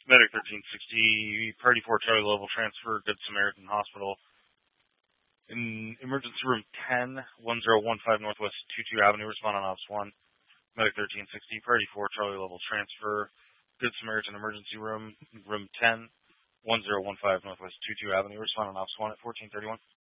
Medic 1360, Priority 4 Charlie level transfer, Good Samaritan Hospital. In emergency room 10, 1015 Northwest 22 Avenue, respond on Ops 1. Medic 1360, Priority 4 Charlie level transfer, Good Samaritan emergency room, room 10, 1015 Northwest 22 Avenue, respond on Ops 1 at 1431.